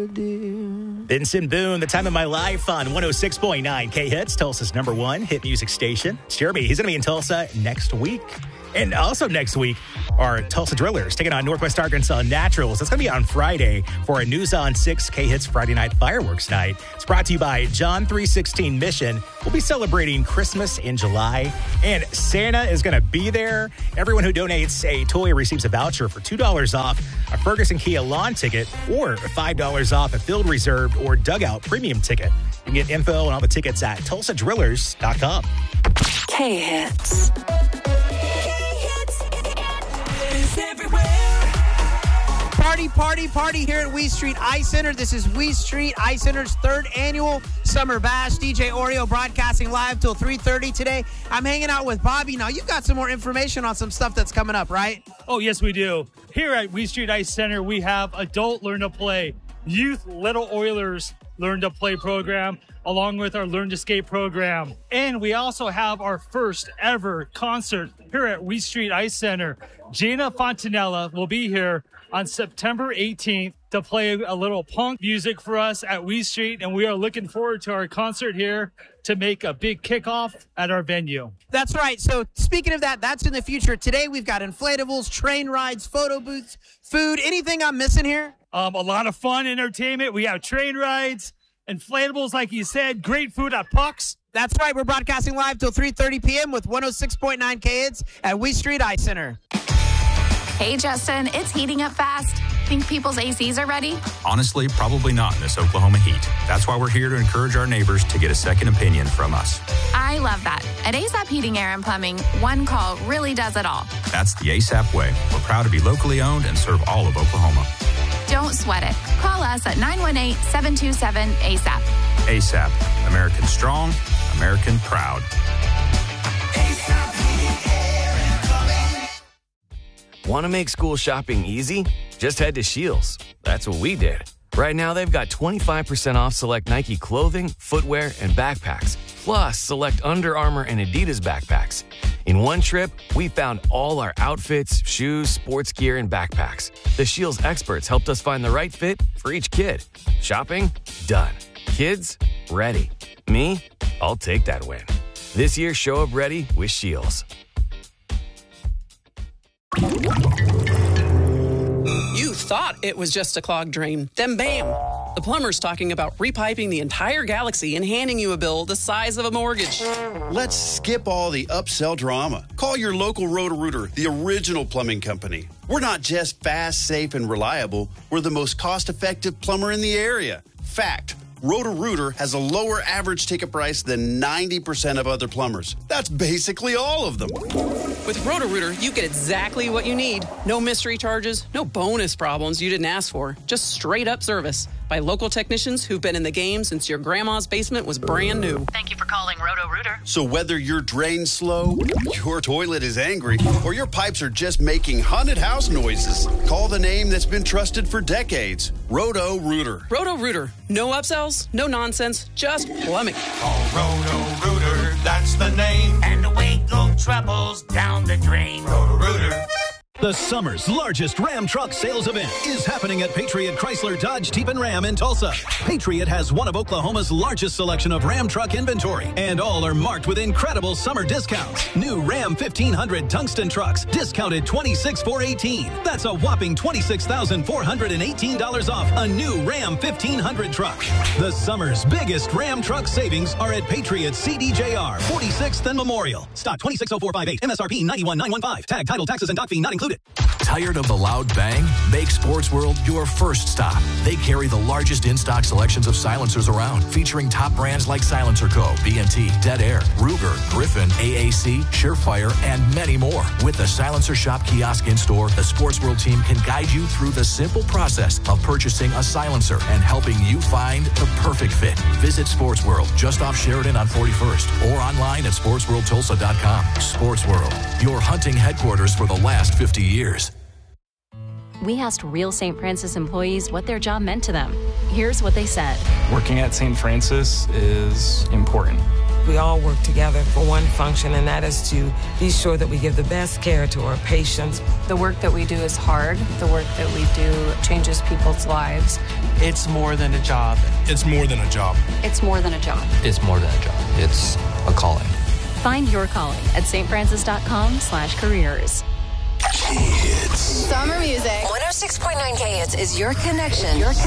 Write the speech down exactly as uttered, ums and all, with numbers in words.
dear. Vincent Boone, The Time of My Life on one oh six point nine K-Hits, Tulsa's number one hit music station. It's Jeremy. He's going to be in Tulsa next week. And also next week are Tulsa Drillers taking on Northwest Arkansas Naturals. It's going to be on Friday for a News on six K-Hits Friday Night Fireworks Night. It's brought to you by John three sixteen Mission. We'll be celebrating Christmas in July, and Santa is going to be there. Everyone who donates a toy receives a voucher for two dollars off a Ferguson Kia lawn ticket or five dollars off a field reserved or dugout premium ticket. You can get info on all the tickets at tulsa drillers dot com. K-Hits. Party, party, party here at Wee Street Ice Center. This is Wee Street Ice Center's third annual Summer Bash. D J Oreo broadcasting live till three thirty today. I'm hanging out with Bobby. Now, you've got some more information on some stuff that's coming up, right? Oh, yes, we do. Here at Wee Street Ice Center, we have Adult Learn to Play, Youth Little Oilers Learn to Play program, along with our Learn to Skate program. And we also have our first ever concert here at Wee Street Ice Center. Gina Fontanella will be here on September eighteenth to play a little punk music for us at Wee Street, and we are looking forward to our concert here to make a big kickoff at our venue. That's right. So speaking of that, that's in the future. Today we've got inflatables, train rides, photo booths, food. Anything I'm missing here? Um, a lot of fun entertainment. We have train rides, inflatables, like you said, great food at Pucks. That's right. We're broadcasting live till three thirty p.m. with one oh six point nine K-Hits at Wee Street Ice Center. Hey, Justin, it's heating up fast. Think people's A Cs are ready? Honestly, probably not in this Oklahoma heat. That's why we're here to encourage our neighbors to get a second opinion from us. I love that. At ASAP Heating, Air, and Plumbing, one call really does it all. That's the ASAP way. We're proud to be locally owned and serve all of Oklahoma. Don't sweat it. Call us at nine one eight, seven two seven, A S A P. ASAP. American strong, American proud. Want to make school shopping easy? Just head to Scheels. That's what we did. Right now, they've got twenty-five percent off select Nike clothing, footwear, and backpacks, plus select Under Armour and Adidas backpacks. In one trip, we found all our outfits, shoes, sports gear, and backpacks. The Scheels experts helped us find the right fit for each kid. Shopping? Done. Kids? Ready. Me? I'll take that win. This year, show up ready with Scheels. You thought it was just a clogged drain. Then bam! The plumber's talking about repiping the entire galaxy and handing you a bill the size of a mortgage. Let's skip all the upsell drama. Call your local Roto-Rooter, the original plumbing company. We're not just fast, safe, and reliable. We're the most cost-effective plumber in the area. Fact. Roto-Rooter has a lower average ticket price than ninety percent of other plumbers. That's basically all of them. With Roto-Rooter, you get exactly what you need. No mystery charges, no bonus problems you didn't ask for. Just straight-up service by local technicians who've been in the game since your grandma's basement was brand new. Thank you for calling Roto-Rooter. So whether your drain's slow, your toilet is angry, or your pipes are just making haunted house noises, call the name that's been trusted for decades. Roto-Rooter. Roto-Rooter. No upsells, no nonsense, just plumbing. Call Roto-Rooter, that's the name. And away go troubles down the drain. Roto-Rooter. The summer's largest Ram truck sales event is happening at Patriot Chrysler Dodge Jeep and Ram in Tulsa. Patriot has one of Oklahoma's largest selection of Ram truck inventory, and all are marked with incredible summer discounts. New Ram fifteen hundred tungsten trucks, discounted twenty-six thousand four hundred eighteen dollars. That's a whopping twenty-six thousand four hundred eighteen dollars off a new Ram fifteen hundred truck. The summer's biggest Ram truck savings are at Patriot C D J R, forty-sixth and Memorial. Stock twenty-six oh four fifty-eight, M S R P ninety-one thousand nine hundred fifteen. Tag, title, taxes, and dock fee not included. Tired of the loud bang? Make Sports World your first stop. They carry the largest in-stock selections of silencers around, featuring top brands like Silencer Co., B and T, Dead Air, Ruger, Griffin, A A C, Surefire, and many more. With the Silencer Shop kiosk in-store, the Sports World team can guide you through the simple process of purchasing a silencer and helping you find the perfect fit. Visit Sports World just off Sheridan on forty-first or online at sports world tulsa dot com. Sports World, your hunting headquarters for the last fifty years. We asked real Saint Francis employees what their job meant to them. Here's what they said. Working at Saint Francis is important. we all work together for one function, and that is to be sure that we give the best care to our patients. The work that we do is hard. The work that we do changes people's lives. It's more than a job. It's more than a job. It's more than a job. It's more than a job. It's a calling. Find your calling at stfrancis.com slash careers. Summer music. one oh six point nine K Hits is your connection. Your